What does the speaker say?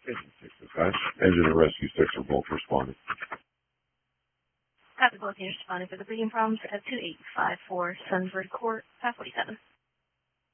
Engine 6 dispatch. Engine and rescue 6 are both responding. Copy, both units responding for the breeding problems at 2854 Sunford Court, 547.